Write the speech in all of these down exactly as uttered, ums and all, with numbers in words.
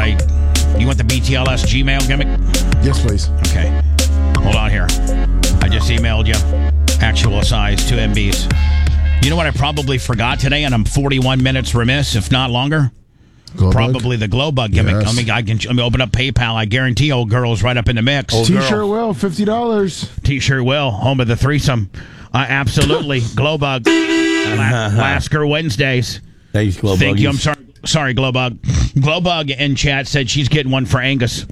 I... You want the B T L S Gmail gimmick? Yes, please. Okay. Hold on here. I just emailed you. Actual size, two M Bs. You know what I probably forgot today, and I'm forty-one minutes remiss, if not longer? Glow Probably bug? the glow bug gimmick. Yes. Let me, I can, let me open up PayPal. I guarantee old girl's right up in the mix. Old T-shirt girl. will, fifty dollars. T-shirt will. Home of the threesome. Uh, absolutely. glow bug. La- Lasker Wednesdays. Thanks, Glow Thank you. I'm Buggies. sorry. Sorry, Glowbug. Glowbug in chat said she's getting one for Angus.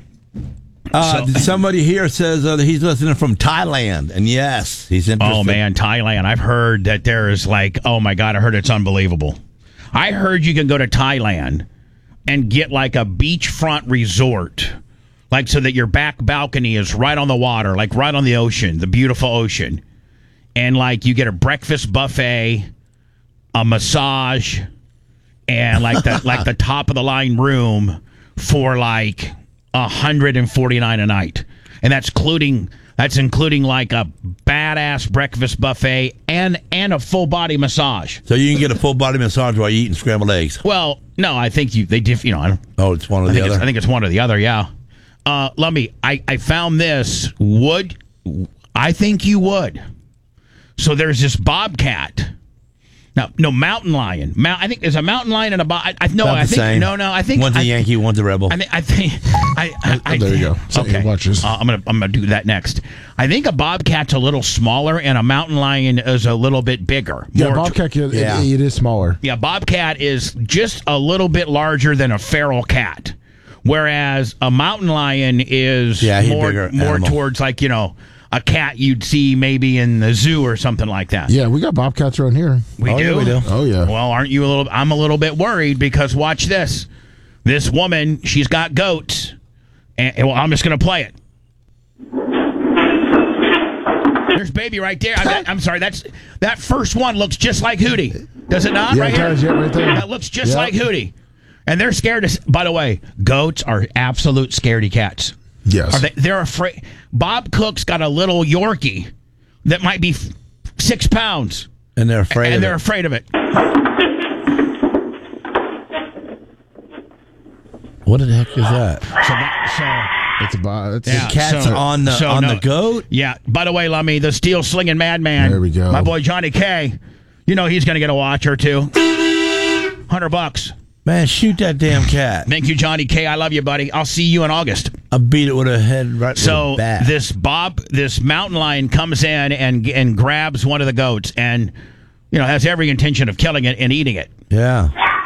Uh, So- somebody here says uh, that he's listening from Thailand, and yes, he's interested. Oh, man, Thailand. I've heard that there is like, oh, my God, I heard it's unbelievable. I heard you can go to Thailand and get like a beachfront resort, like so that your back balcony is right on the water, like right on the ocean, the beautiful ocean. And like you get a breakfast buffet, a massage, and like the like the top of the line room for like one hundred forty-nine a night. And that's including that's including like a badass breakfast buffet and and a full body massage. So you can get a full body massage while you're eating scrambled eggs. Well, no, I think you they diff, you know, I don't Oh, it's one or I the think, it's, other. I think it's one or the other, yeah. Uh, let me, I, I found this. Would, I think you would. So there's this bobcat. No, no, mountain lion. Mount, I think there's a mountain lion and a bob. I, I, no, About I the think, same. no, no, I think. One's a I, Yankee, one's a Rebel. I, think- I think. I, I, I, There you go. So Okay. watch this. Uh, I'm gonna I'm gonna do that next. I think a bobcat's a little smaller and a mountain lion is a little bit bigger. Yeah, More bobcat, it, Yeah. it, it is smaller. Yeah, bobcat is just a little bit larger than a feral cat, whereas a mountain lion is Yeah, he's more bigger more animal. towards like you know a cat you'd see maybe in the zoo or something like that. Yeah, we got bobcats around here. we Oh, do. yeah, we do. Oh, yeah. Well, aren't you a little? I'm a little bit worried because watch this. This woman, she's got goats, and well, I'm just gonna play it. There's baby right there. I, I'm sorry. That's that first one looks just like Hootie, does it not? Yeah, right it here. does, yeah, right there. That looks just Yeah. like Hootie, and they're scared. Of, by the way, goats are absolute scaredy cats. Yes. Are they? They're afraid. Bob Cook's got a little Yorkie that might be f- six pounds, and they're afraid and of they're it. afraid of it. What the heck is that? So, that, so It's a bo- it's Yeah. Cats so- on the so on no- the goat? Yeah. By the way, Lummy, the steel slinging madman. There we go. My boy Johnny K. You know he's going to get a watch or two. Hundred bucks. Man, shoot that damn cat. Thank you, Johnny K. I love you, buddy. I'll see you in August. I beat it with a head right So with a bat. this Bob, this mountain lion comes in and and grabs one of the goats and you know has every intention of killing it and eating it. Yeah.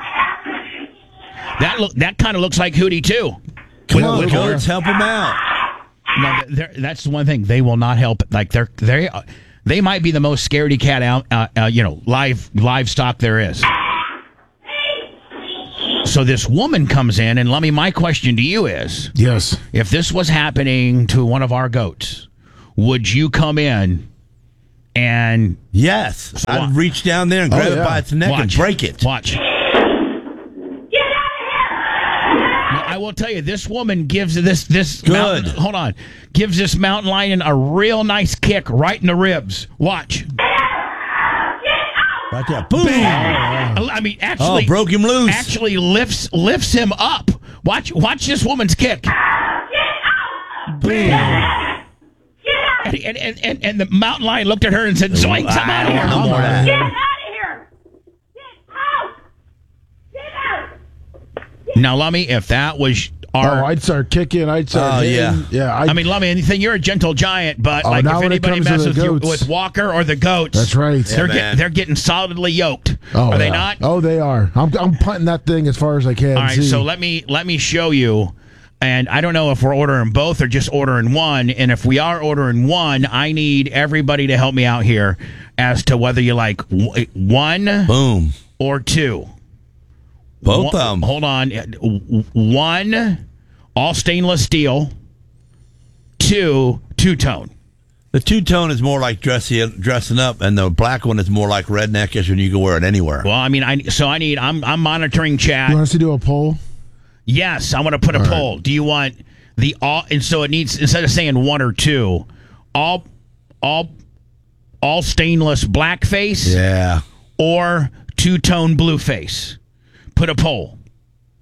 That look that kind of looks like Hootie too. Come With- on, with- goats, help him out. No, they're- that's the one thing they will not help. Like they're they they might be the most scaredy cat out, uh, uh, you know, live livestock there is. So this woman comes in, and let me. My question to you is: yes. if this was happening to one of our goats, would you come in and Yes. What? I'd reach down there and grab Oh, it yeah. by its neck and watch break it. Watch. I will tell you, this woman gives this this Good. mountain, hold on, gives this mountain lion a real nice kick right in the ribs. Watch. Right there. Boom. I mean, actually, Oh, broke him loose. Actually, lifts lifts him up. Watch, watch this woman's kick. Boom. And, and, and, and the mountain lion looked at her and said, "Zoinks, I'm out of here." No more of that. Get out of here! Get out! Get out! Now, Lummy, if that was Oh, our, I'd start kicking. I'd start Oh, hitting. yeah. Yeah. I'd, I mean, Lummy, anything, you're a gentle giant, but Oh, like now if when it anybody comes to messes the with, goats. with Walker or the goats, that's right. they're, Yeah, get, man. they're getting solidly yoked. Oh, are they yeah. not? Oh, they are. I'm, I'm punting that thing as far as I can. All right, see. so let me let me show you. And I don't know if we're ordering both or just ordering one. And if we are ordering one, I need everybody to help me out here as to whether you like w- one Boom. or two. Both One- of them. Hold on. One, all stainless steel. Two, two tone. The two tone is more like dressy, dressing up, and the black one is more like redneckish, and you can wear it anywhere. Well, I mean, I so I need. I'm I'm monitoring chat. you want us to do a poll? Yes, I want to put a All right. poll. Do you want the all? And so it needs, instead of saying one or two, all, all, all stainless black face Yeah. or two tone blue face. Put a poll.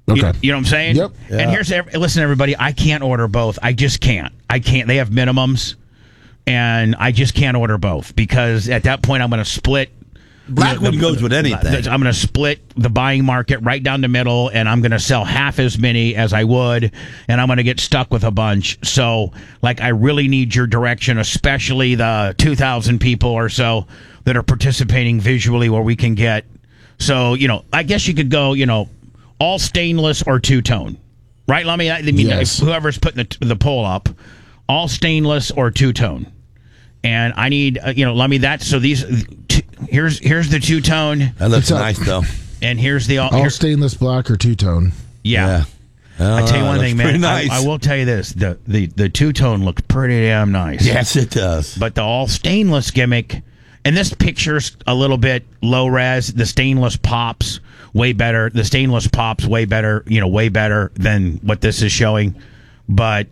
Okay. You, you know what I'm saying? Yep. And Yeah. here's ev- listen, everybody. I can't order both. I just can't. I can't. They have minimums, and I just can't order both because at that point I'm going to split. Black one goes with anything. I'm going to split the buying market right down the middle, and I'm going to sell half as many as I would, and I'm going to get stuck with a bunch. So, like, I really need your direction, especially the two thousand people or so that are participating visually where we can get. So, you know, I guess you could go, you know, all stainless or two-tone. Right, Lummy? I mean, Yes. if whoever's putting the, the poll up, all stainless or two-tone. And I need, uh, you know, Lummy, that's, so these, t- here's here's the two-tone, That looks It's a- nice, though. and here's the, all, All here- stainless black or two tone. yeah. I tell you one thing, man. Nice. I, I will tell you this: the the, the two tone looks pretty damn nice. Yes, it does. But the all stainless gimmick, and this picture's a little bit low res. The stainless pops way better. The stainless pops way better. You know, way better than what this is showing. But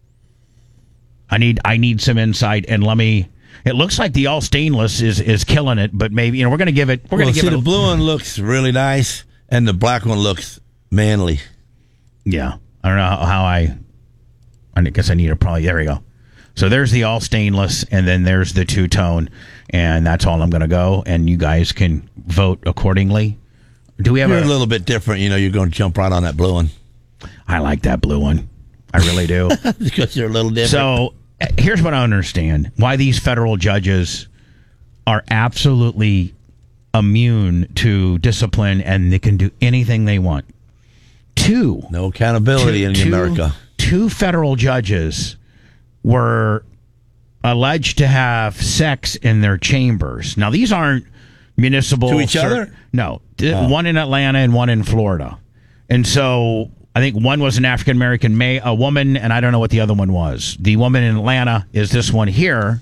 I need I need some insight, and let me. It looks like the all stainless is is killing it, but maybe you know we're going to give it. We're well, going to see, give it. the A, blue one looks really nice, and the black one looks manly. Yeah, I don't know how, how I. I guess I need to probably. There we go. So there's the all stainless, and then there's the two tone, and that's all I'm going to go. And you guys can vote accordingly. Do we have You're a? a little bit different. You know, you're going to jump right on that blue one I like that blue one. I really do. because you're a little different. So uh, here's what I understand: why these federal judges are absolutely immune to discipline, and they can do anything they want. Two. no accountability in two, America. Two federal judges were alleged to have sex in their chambers. Now, these aren't municipal. To each cer- other? No. Th- Oh. One in Atlanta and one in Florida. And so I think one was an African American ma- a woman, and I don't know what the other one was. The woman in Atlanta is this one here.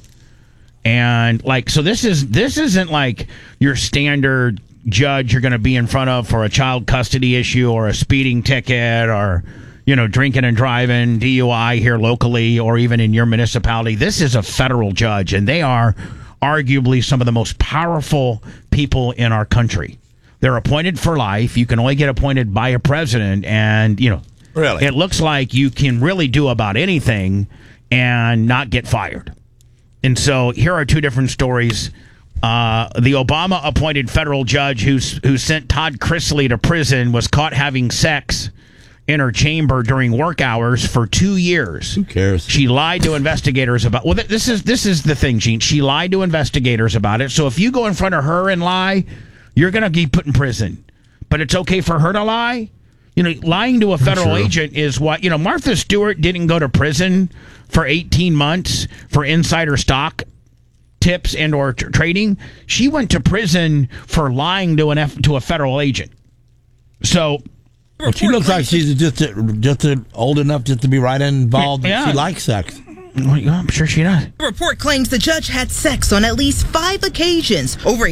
And like, so this is this isn't like your standard judge you're going to be in front of for a child custody issue or a speeding ticket or, you know, drinking and driving, D U I here locally or even in your municipality. This is a federal judge, and they are arguably some of the most powerful people in our country. They're appointed for life. You can only get appointed by a president, and, you know, Really? it looks like you can really do about anything and not get fired. And so here are two different stories. Uh, the Obama-appointed federal judge who's, who sent Todd Chrisley to prison was caught having sex in her chamber during work hours for two years. Who cares? She lied to investigators about. Well, th- this is this is the thing, Gene. She lied to investigators about it. So if you go in front of her and lie, you're going to be put in prison. But it's okay for her to lie. You know, lying to a federal True. agent is what, you know, Martha Stewart didn't go to prison for eighteen months for insider stock tips and or tr- trading. She went to prison for lying to an F- to a federal agent. So Well, she looks like she's just just old enough just to be right involved. Yeah. She likes sex. well, yeah, I'm sure she does. The report claims the judge had sex on at least five occasions over